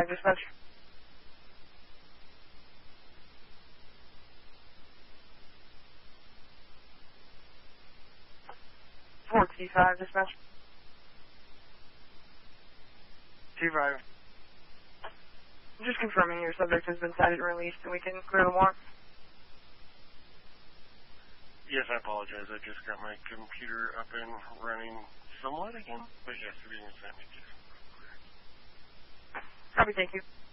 425 dispatch. 425 dispatch. 25. Just confirming your subject has been cited and released and we can clear the warrant. Yes, I apologize. I just got my computer up and running somewhat again. But yes, everything is sent me. Copy, thank you.